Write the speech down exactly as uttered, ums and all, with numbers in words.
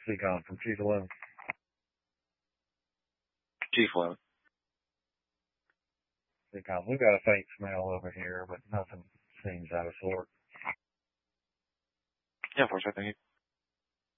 Seacon from Chief eleven. Chief eleven. Seacon, we've got a faint smell over here, but nothing seems out of sort. Yeah, of course, I think.